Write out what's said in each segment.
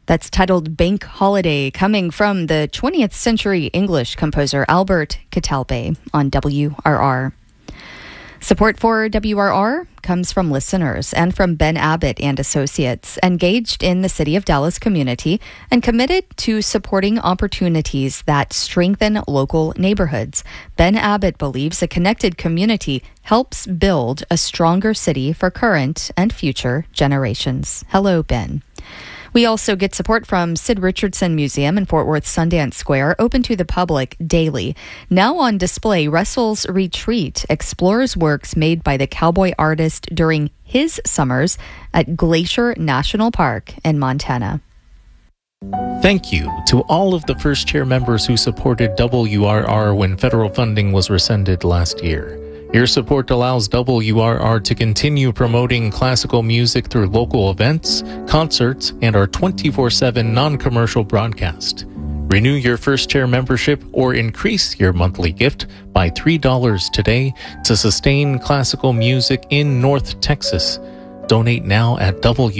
That's titled Bank Holiday, coming from the 20th century English composer Albert Catalbe on WRR. Support for WRR comes from listeners and from Ben Abbott and Associates, engaged in the City of Dallas community and committed to supporting opportunities that strengthen local neighborhoods. Ben Abbott believes a connected community helps build a stronger city for current and future generations. Hello, Ben. We also get support from Sid Richardson Museum in Fort Worth Sundance Square, open to the public daily. Now on display, Russell's Retreat explores works made by the cowboy artist during his summers at Glacier National Park in Montana. Thank you to all of the First Chair members who supported WRR when federal funding was rescinded last year. Your support allows WRR to continue promoting classical music through local events, concerts, and our 24/7 non-commercial broadcast. Renew your First Chair membership or increase your monthly gift by $3 today to sustain classical music in North Texas. Donate now at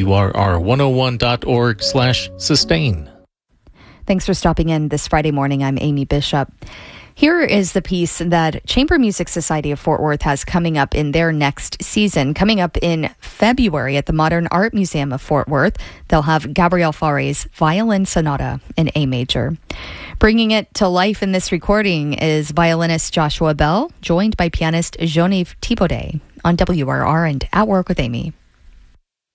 WRR101.org/sustain. Thanks for stopping in this Friday morning. I'm Amy Bishop. Here is the piece that Chamber Music Society of Fort Worth has coming up in their next season. Coming up in February at the Modern Art Museum of Fort Worth, they'll have Gabriel Fauré's Violin Sonata in A major. Bringing it to life in this recording is violinist Joshua Bell, joined by pianist Jean-Yves Thibaudet on WRR and At Work with Amy.